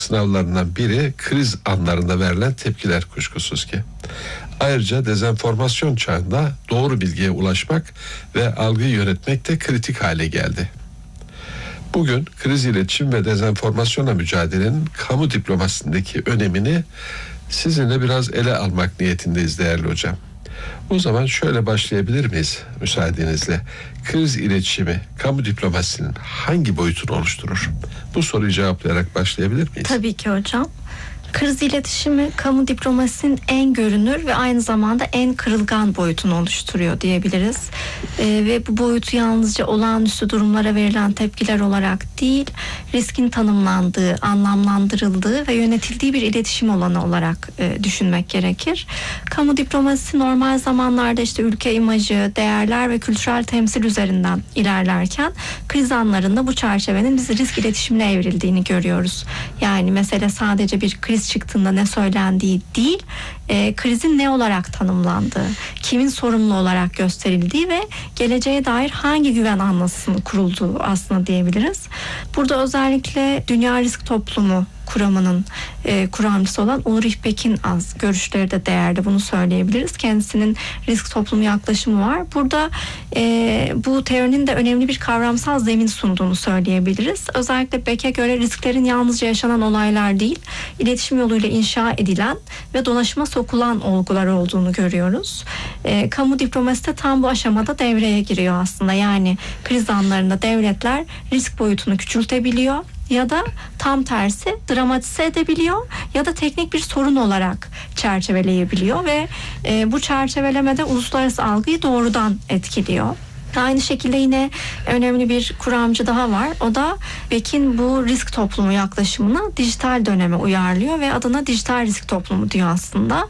sınavlarından biri kriz anlarında verilen tepkiler kuşkusuz ki. Ayrıca dezenformasyon çağında doğru bilgiye ulaşmak ve algıyı yönetmek de kritik hale geldi. Bugün kriz iletişim ve dezenformasyonla mücadelenin kamu diplomasisindeki önemini sizinle biraz ele almak niyetindeyiz değerli hocam. O zaman şöyle başlayabilir miyiz müsaadenizle? Kriz iletişimi kamu diplomasisinin hangi boyutunu oluşturur? Bu soruyu cevaplayarak başlayabilir miyiz? Tabii ki hocam. Kriz iletişimi kamu diplomasisinin en görünür ve aynı zamanda en kırılgan boyutunu oluşturuyor diyebiliriz. Ve bu boyutu yalnızca olağanüstü durumlara verilen tepkiler olarak değil, riskin tanımlandığı, anlamlandırıldığı ve yönetildiği bir iletişim alanı olarak düşünmek gerekir. Kamu diplomasisi normal zamanlarda işte ülke imajı, değerler ve kültürel temsil üzerinden ilerlerken kriz anlarında bu çerçevenin biz risk iletişimine evrildiğini görüyoruz. Yani mesele sadece bir kriz çıktığında ne söylendiği değil, krizin ne olarak tanımlandığı, kimin sorumlu olarak gösterildiği ve geleceğe dair hangi güven anlayışının kurulduğu aslında diyebiliriz. Burada özellikle Dünya Risk Toplumu kuramının kuramcısı olan Ulrich Beck'in görüşleri de değerli, bunu söyleyebiliriz. Kendisinin risk toplumu yaklaşımı var. Burada bu teorinin de önemli bir kavramsal zemin sunduğunu söyleyebiliriz. Özellikle Beck'e göre risklerin yalnızca yaşanan olaylar değil, iletişim yoluyla inşa edilen ve dolaşıma sokulan olgular olduğunu görüyoruz. Kamu diplomasisi de tam bu aşamada devreye giriyor aslında. Yani kriz anlarında devletler risk boyutunu küçültebiliyor ya da tam tersi dramatize edebiliyor ya da teknik bir sorun olarak çerçeveleyebiliyor ve bu çerçevelemede uluslararası algıyı doğrudan etkiliyor. Aynı şekilde yine önemli bir kuramcı daha var. O da Beck'in bu risk toplumu yaklaşımını dijital döneme uyarlıyor ve adına dijital risk toplumu diyor aslında.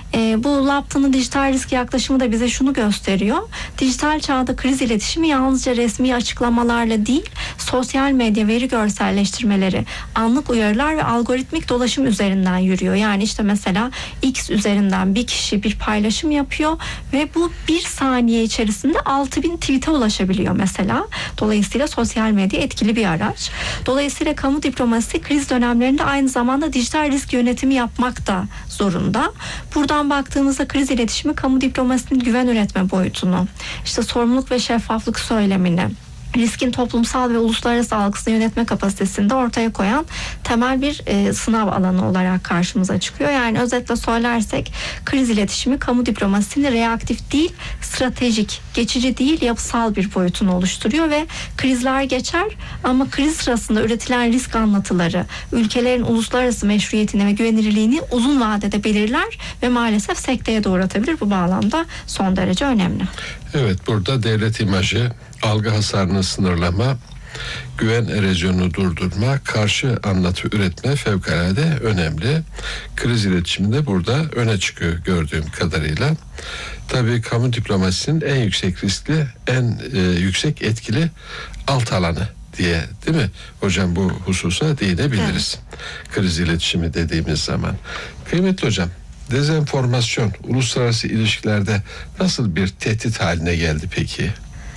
Bu Lapton'un dijital risk yaklaşımı da bize şunu gösteriyor. Dijital çağda kriz iletişimi yalnızca resmi açıklamalarla değil, sosyal medya veri görselleştirmeleri, anlık uyarılar ve algoritmik dolaşım üzerinden yürüyor. Yani işte mesela X üzerinden bir kişi bir paylaşım yapıyor ve bu bir saniye içerisinde 6000 tweet'e ulaşabiliyor mesela. Dolayısıyla sosyal medya etkili bir araç. Dolayısıyla kamu diplomasisi kriz dönemlerinde aynı zamanda dijital risk yönetimi yapmak da zorunda. Buradan baktığımızda kriz iletişimi kamu diplomasisinin güven üretme boyutunu, işte sorumluluk ve şeffaflık söylemini, riskin toplumsal ve uluslararası algısını yönetme kapasitesini de ortaya koyan temel bir sınav alanı olarak karşımıza çıkıyor. Yani özetle söylersek kriz iletişimi kamu diplomasisinin reaktif değil, stratejik, geçici değil, yapısal bir boyutunu oluşturuyor ve krizler geçer ama kriz sırasında üretilen risk anlatıları ülkelerin uluslararası meşruiyetini ve güvenilirliğini uzun vadede belirler ve maalesef sekteye doğru atabilir. Bu bağlamda son derece önemli. Evet, burada devlet imajı, algı hasarını sınırlama, güven erozyonunu durdurma, karşı anlatı üretme fevkalade önemli. Kriz iletişimi de burada öne çıkıyor gördüğüm kadarıyla. Tabii kamu diplomasisinin en yüksek riskli, en yüksek etkili alt alanı diye, değil mi hocam, bu hususa değinebiliriz. Evet. Kriz iletişimi dediğimiz zaman. Kıymetli hocam, dezenformasyon uluslararası ilişkilerde nasıl bir tehdit haline geldi peki?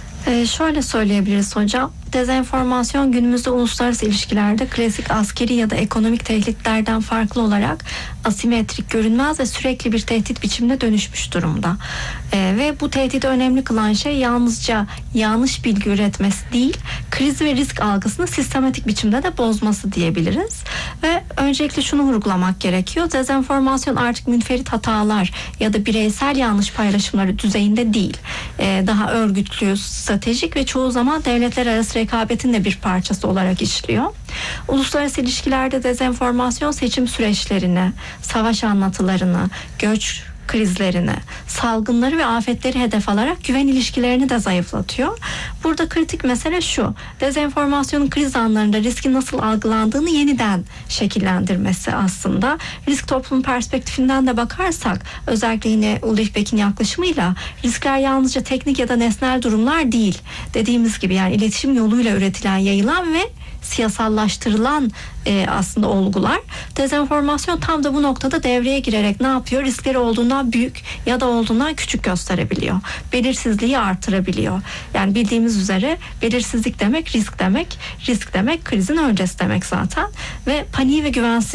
Şöyle söyleyebiliriz hocam. Dezenformasyon günümüzde uluslararası ilişkilerde klasik askeri ya da ekonomik tehditlerden farklı olarak asimetrik, görünmez ve sürekli bir tehdit biçimine dönüşmüş durumda. Ve bu tehdidi önemli kılan şey yalnızca yanlış bilgi üretmesi değil, kriz ve risk algısını sistematik biçimde de bozması diyebiliriz. Ve öncelikle şunu vurgulamak gerekiyor. Dezenformasyon artık münferit hatalar ya da bireysel yanlış paylaşımları düzeyinde değil. Daha örgütlü, stratejik ve çoğu zaman devletler arası rekabetin de bir parçası olarak işliyor. Uluslararası ilişkilerde dezenformasyon seçim süreçlerini, savaş anlatılarını, göç krizlerini, salgınları ve afetleri hedef alarak güven ilişkilerini de zayıflatıyor. Burada kritik mesele şu: dezenformasyonun kriz anlarında riskin nasıl algılandığını yeniden şekillendirmesi aslında. Risk toplum perspektifinden de bakarsak, özellikle yine Ulrich Beck'in yaklaşımıyla riskler yalnızca teknik ya da nesnel durumlar değil. Dediğimiz gibi yani iletişim yoluyla üretilen, yayılan ve siyasallaştırılan aslında olgular. Dezenformasyon tam da bu noktada devreye girerek ne yapıyor? Riskleri olduğundan büyük ya da olduğundan küçük gösterebiliyor. Belirsizliği artırabiliyor. Yani bildiğimiz üzere belirsizlik demek risk demek. Risk demek krizin öncesi demek zaten. Ve paniği ve güvensizliği